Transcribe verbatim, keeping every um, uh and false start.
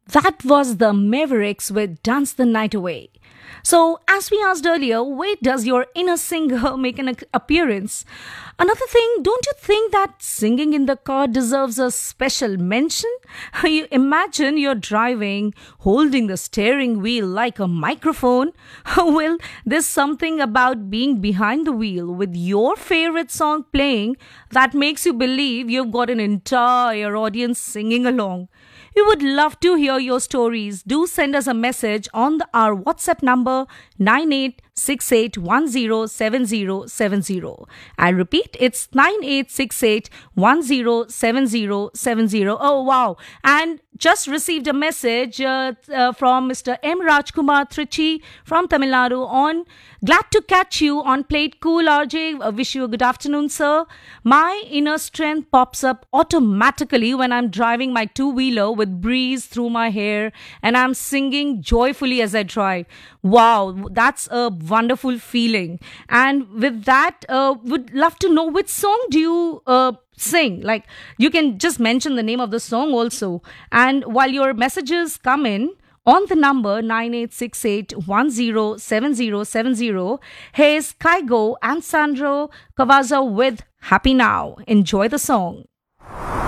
That was the Mavericks with Dance the Night Away. So, as we asked earlier, where does your inner singer make an appearance? Another thing, don't you think that singing in the car deserves a special mention? You imagine you're driving, holding the steering wheel like a microphone. Well, there's something about being behind the wheel with your favorite song playing that makes you believe you've got an entire audience singing along. We would love to hear your stories. Do send us a message on the, our WhatsApp number nine eight six eight one zero seven zero seven zero. I repeat, it's nine eight six eight one zero seven zero seven zero. Oh, wow. And just received a message uh, uh, from Mister M. Rajkumar Trichy from Tamil Nadu on glad to catch you on Plate Cool R J. I wish you a good afternoon, sir. My inner strength pops up automatically when I'm driving my two-wheeler with breeze through my hair and I'm singing joyfully as I drive. Wow, that's a wonderful feeling. And with that, uh, would love to know which song do you uh, sing. Like, you can just mention the name of the song also. And while your messages come in on the number nine eight six eight one zero seven zero seven zero, here's Kygo and Sandro Cavazza with Happy Now. Enjoy the song.